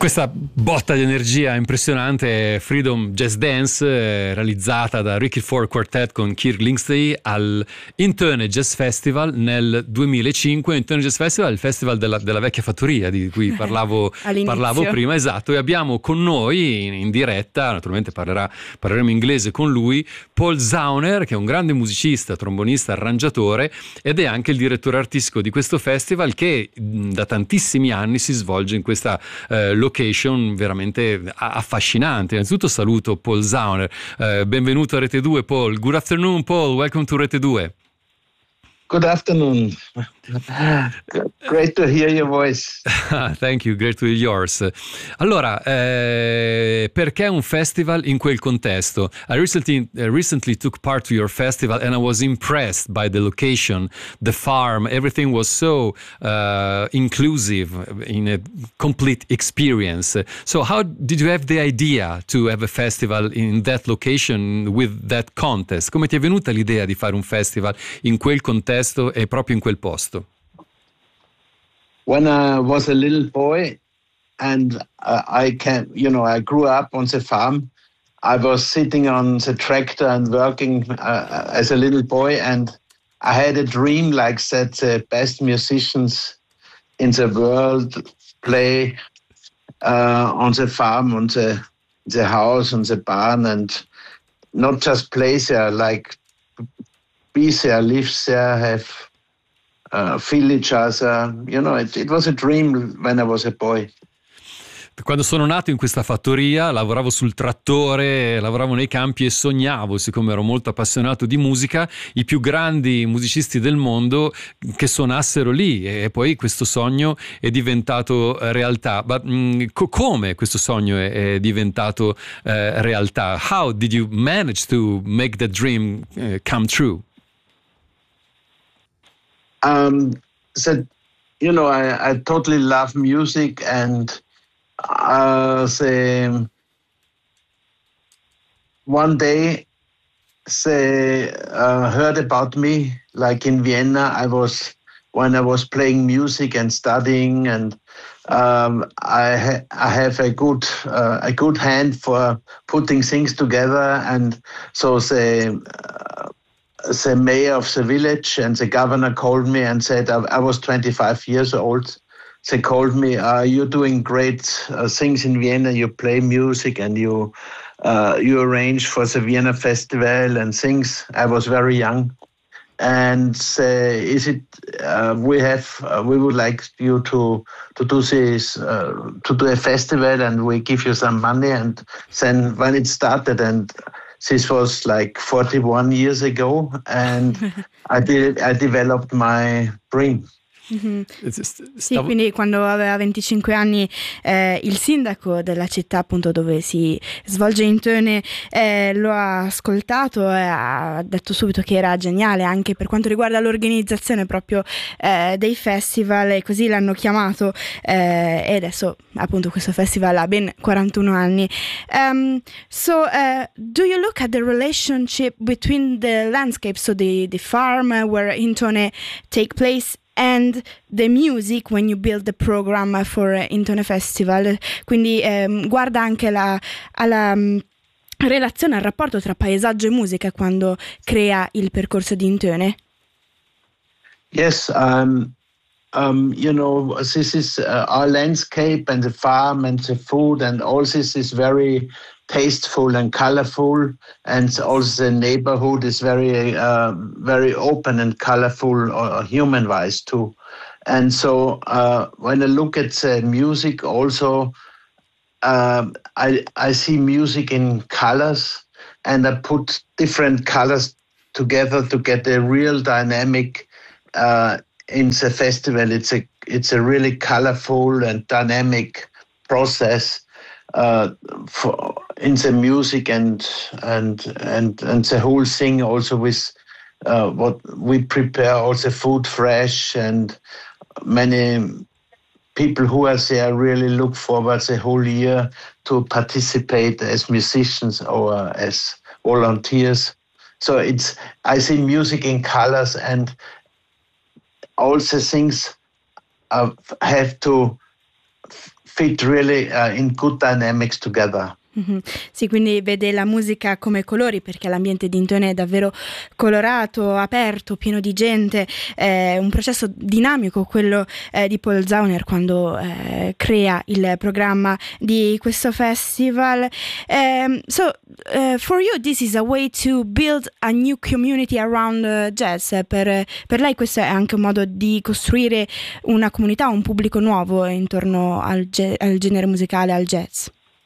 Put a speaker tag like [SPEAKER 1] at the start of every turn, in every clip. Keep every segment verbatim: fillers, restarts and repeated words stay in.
[SPEAKER 1] Questa botta di energia impressionante, Freedom Jazz Dance, eh, realizzata da Ricky Ford Quartet con Kirk Lindsey al Intone Jazz Festival nel duemilacinque. Intone Jazz Festival, il festival della, della vecchia fattoria di cui parlavo, parlavo prima, esatto, e abbiamo con noi in, in diretta, naturalmente parlerà, parleremo inglese con lui, Paul Zauner, che è un grande musicista, trombonista, arrangiatore, ed è anche il direttore artistico di questo festival che da tantissimi anni si svolge in questa eh, location veramente affascinante. Innanzitutto saluto Paul Zauner, uh, benvenuto a Rete due, Paul. Good afternoon, Paul, welcome to Rete due.
[SPEAKER 2] Good afternoon. Great to hear your voice.
[SPEAKER 1] Thank you, great to hear yours. Allora, eh, perché un festival in quel contesto? I recently, uh, recently took part to your festival and I was impressed by the location, the farm, everything was so uh, inclusive in a complete experience. So how did you have the idea to have a festival in that location with that contest? Come ti è venuta l'idea di fare un festival in quel contesto e proprio in quel posto?
[SPEAKER 2] When I was a little boy and uh, I can, you know, I grew up on the farm. I was sitting on the tractor and working uh, as a little boy, and I had a dream like that the best musicians in the world play uh, on the farm, on the the house, on the barn, and not just play there, like be there, live there, have uh, feel each other. You know, it, it was a dream when I was a boy.
[SPEAKER 1] Quando sono nato in questa fattoria lavoravo sul trattore, lavoravo nei campi e sognavo, siccome ero molto appassionato di musica, i più grandi musicisti del mondo che suonassero lì, e poi questo sogno è diventato realtà. Ma mh, co- come questo sogno è, è diventato eh, realtà? How did you manage to make that dream uh, come true?
[SPEAKER 2] Um, so, you know, I, I totally love music, and uh, say one day they uh, heard about me, like in Vienna. I was when I was playing music and studying, and um, I ha- I have a good uh, a good hand for putting things together, and so they. Uh, The mayor of the village and the governor called me and said, I, I was twenty-five years old. They called me, uh, you're doing great uh, things in Vienna. You play music and you uh, you arrange for the Vienna Festival and things. I was very young. And say, is it, uh, we have, uh, we would like you to to do this, uh, to do a festival, and we give you some money. And then when it started, and this was like forty-one years ago, and I did. I developed my dream.
[SPEAKER 3] Mm-hmm. Sì, quindi quando aveva venticinque anni eh, il sindaco della città appunto dove si svolge Intone eh, lo ha ascoltato e ha detto subito che era geniale anche per quanto riguarda l'organizzazione proprio eh, dei festival, e così l'hanno chiamato eh, e adesso appunto questo festival ha ben quarantuno anni. Um, so uh, do you look at the relationship between the landscape, so the, the farm where Intone take place, and the music when you build the program for Intone Festival? Quindi ehm, guarda anche la, alla um, relazione, al rapporto tra paesaggio e musica quando crea il percorso di Intone?
[SPEAKER 2] Yes, um, um, you know, this is uh, our landscape and the farm and the food and all this is very tasteful and colorful, and also the neighborhood is very, uh, very open and colorful, uh, human-wise too. And so uh, when I look at the music, also uh, I I see music in colors, and I put different colors together to get a real dynamic uh, in the festival. It's a it's a really colorful and dynamic process. Uh, for, in the music and and and and the whole thing, also with uh, what we prepare, also food fresh, and many people who are there really look forward the whole year to participate as musicians or as volunteers. So it's I see music in colors, and all the things uh, have to fit really uh, in good dynamics together.
[SPEAKER 3] Mm-hmm. Sì, quindi vede la musica come colori, perché l'ambiente di Intone è davvero colorato, aperto, pieno di gente, è un processo dinamico quello eh, di Paul Zauner quando eh, crea il programma di questo festival. Um, so uh, for you this is a way to build a new community around uh, jazz. Per, per lei questo è anche un modo di costruire una comunità, un pubblico nuovo intorno al, ge- al genere musicale, al jazz.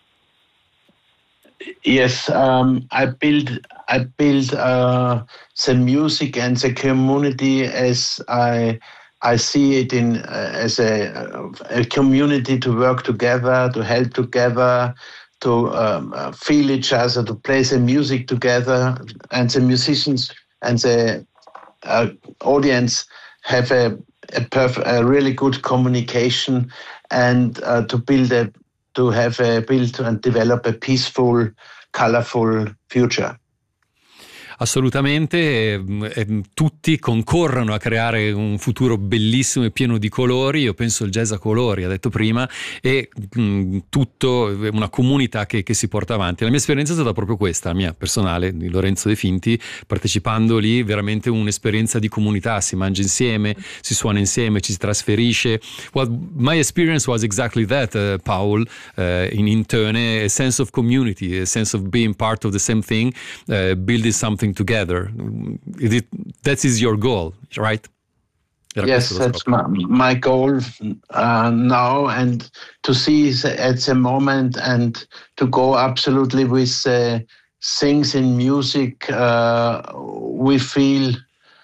[SPEAKER 2] Yes, um, I build I build uh, the music and the community as I I see it in uh, as a, a community to work together, to help together, to um, uh, feel each other, to play the music together, and the musicians and the uh, audience have a a, perf- a really good communication, and uh, to build a to have a build and develop a peaceful, colorful future.
[SPEAKER 1] Assolutamente, eh, eh, tutti concorrono a creare un futuro bellissimo e pieno di colori. Io penso il jazz a colori, ha detto prima, e mh, tutto una comunità che, che si porta avanti. La mia esperienza è stata proprio questa, la mia personale, di Lorenzo De Finti, partecipando lì, veramente un'esperienza di comunità, si mangia insieme, si suona insieme, ci si trasferisce. Well, my experience was exactly that, uh, Paul, uh, in Intone, a sense of community, a sense of being part of the same thing, uh, building something together. It, that is your goal, right? Era
[SPEAKER 2] yes, that's my, my goal uh, now, and to see at the moment and to go absolutely with uh, things in music uh, we feel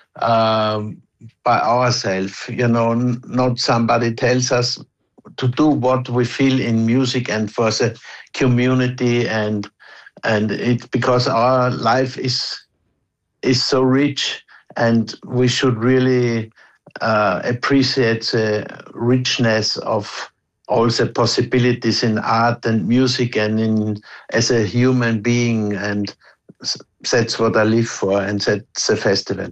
[SPEAKER 2] uh, by ourselves, you know, not somebody tells us to do what we feel in music and for the community, and and it because our life is is so rich, and we should really uh, appreciate the richness of all the possibilities in art and music and in as a human being, and that's what I live for, and that's the festival.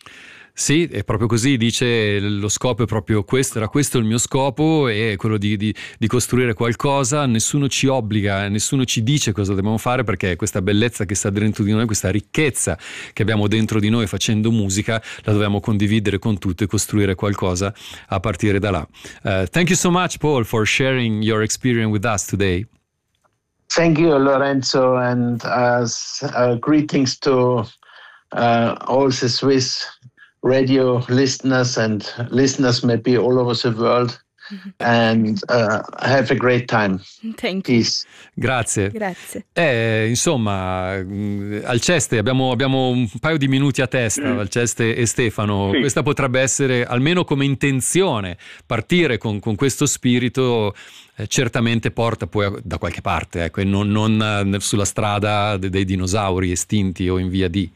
[SPEAKER 1] Sì, è proprio così, dice lo scopo è proprio questo, era questo il mio scopo, è quello di, di, di costruire qualcosa, nessuno ci obbliga, nessuno ci dice cosa dobbiamo fare, perché questa bellezza che sta dentro di noi, questa ricchezza che abbiamo dentro di noi facendo musica, la dobbiamo condividere con tutti e costruire qualcosa a partire da là. Uh, thank you so much, Paul, for sharing your experience with us today.
[SPEAKER 2] Thank you, Lorenzo, and uh, uh, greetings to uh, all the Swiss radio listeners and listeners maybe all over the world, and uh, have a great time.
[SPEAKER 3] Thank you.
[SPEAKER 2] Peace.
[SPEAKER 1] Grazie.
[SPEAKER 3] Grazie.
[SPEAKER 1] Eh, insomma, Alceste, abbiamo, abbiamo un paio di minuti a testa, Alceste e Stefano. Sì. Questa potrebbe essere, almeno come intenzione, partire con, con questo spirito. Eh, certamente porta poi a, da qualche parte, ecco, e non, non sulla strada dei, dei dinosauri estinti o in via di.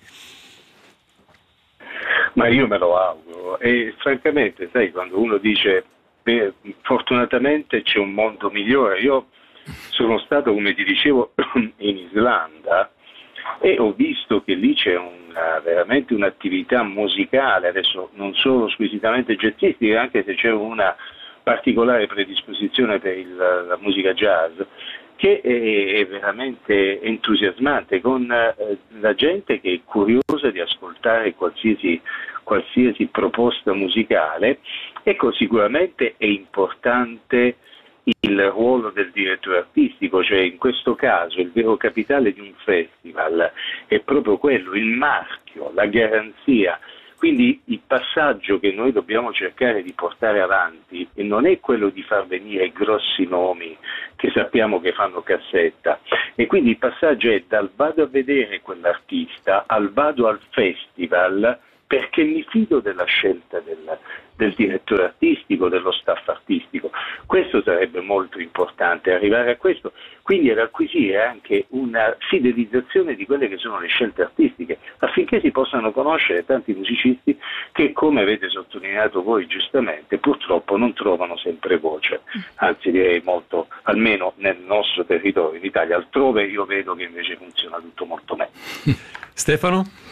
[SPEAKER 4] Ma io me lo auguro, e francamente, sai, quando uno dice beh, fortunatamente c'è un mondo migliore, io sono stato, come ti dicevo, in Islanda e ho visto che lì c'è una, veramente un'attività musicale, adesso non solo squisitamente jazzistica, anche se c'è una particolare predisposizione per il, la musica jazz, che è veramente entusiasmante, con eh, la gente che è curiosa di ascoltare qualsiasi, qualsiasi proposta musicale. Ecco, sicuramente è importante il ruolo del direttore artistico, cioè in questo caso il vero capitale di un festival è proprio quello, il marchio, la garanzia. Quindi il passaggio che noi dobbiamo cercare di portare avanti non è quello di far venire grossi nomi che sappiamo che fanno cassetta, e quindi il passaggio è dal vado a vedere quell'artista al vado al festival perché mi fido della scelta del, del direttore artistico, dello staff artistico. Questo sarebbe molto importante, arrivare a questo, quindi ad acquisire anche una fidelizzazione di quelle che sono le scelte artistiche, affinché si possano conoscere tanti musicisti che, come avete sottolineato voi giustamente, purtroppo non trovano sempre voce, anzi direi molto, almeno nel nostro territorio in Italia. Altrove io vedo che invece funziona tutto molto meglio.
[SPEAKER 1] Stefano?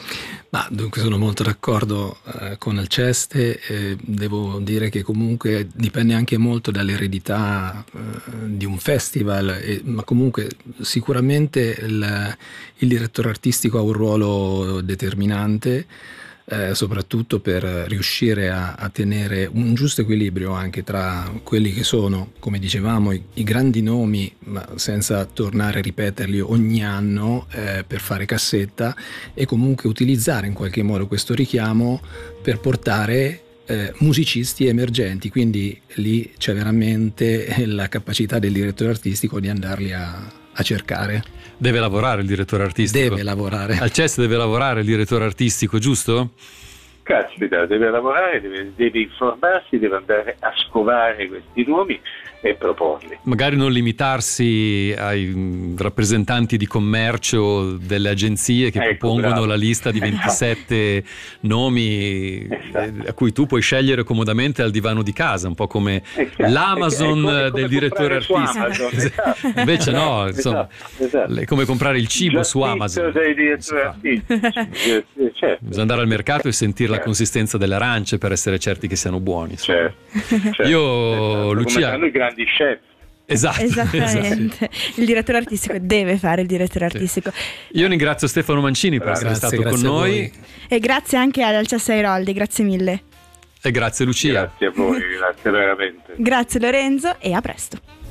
[SPEAKER 5] Ma dunque sono molto d'accordo eh, con Alceste, eh, devo dire che comunque dipende anche molto dall'eredità eh, di un festival, eh, ma comunque sicuramente il, il direttore artistico ha un ruolo determinante, eh, soprattutto per riuscire a, a tenere un giusto equilibrio anche tra quelli che sono, come dicevamo, i, i grandi nomi, ma senza tornare a ripeterli ogni anno eh, per fare cassetta, e comunque utilizzare in qualche modo questo richiamo per portare eh, musicisti emergenti, quindi lì c'è veramente la capacità del direttore artistico di andarli a, a cercare.
[SPEAKER 1] Deve lavorare il direttore artistico.
[SPEAKER 5] Deve lavorare.
[SPEAKER 1] Alceste deve lavorare il direttore artistico, giusto?
[SPEAKER 4] Caspita, deve lavorare, deve, deve informarsi, deve andare a scovare questi nomi e proporli.
[SPEAKER 1] Magari non limitarsi ai rappresentanti di commercio delle agenzie che
[SPEAKER 4] ecco,
[SPEAKER 1] propongono
[SPEAKER 4] bravo.
[SPEAKER 1] la lista di ventisette nomi
[SPEAKER 4] esatto.
[SPEAKER 1] a cui tu puoi scegliere comodamente al divano di casa, un po' come
[SPEAKER 4] esatto.
[SPEAKER 1] l'Amazon
[SPEAKER 4] è, è come,
[SPEAKER 1] del
[SPEAKER 4] come
[SPEAKER 1] direttore artistico.
[SPEAKER 4] Amazon, esatto.
[SPEAKER 1] Invece no, insomma,
[SPEAKER 4] esatto, esatto.
[SPEAKER 1] è come comprare il cibo
[SPEAKER 4] Just
[SPEAKER 1] su Amazon.
[SPEAKER 4] Dei direttori artistici. Certo.
[SPEAKER 1] Bisogna andare al mercato e sentire la consistenza delle arance per essere certi che siano buoni.
[SPEAKER 4] Certo. Certo.
[SPEAKER 1] Io,
[SPEAKER 4] esatto.
[SPEAKER 1] Lucia...
[SPEAKER 4] Come grandi chef.
[SPEAKER 1] Esatto,
[SPEAKER 3] esattamente.
[SPEAKER 1] esatto.
[SPEAKER 3] Il direttore artistico deve fare il direttore artistico.
[SPEAKER 1] Io ringrazio Stefano Mancini per
[SPEAKER 5] Grazie,
[SPEAKER 1] essere stato
[SPEAKER 5] grazie
[SPEAKER 1] con noi
[SPEAKER 3] e grazie anche ad Alceste Airoldi, grazie mille.
[SPEAKER 1] e grazie Lucia.
[SPEAKER 4] Grazie a voi, grazie veramente.
[SPEAKER 3] Grazie Lorenzo e a presto.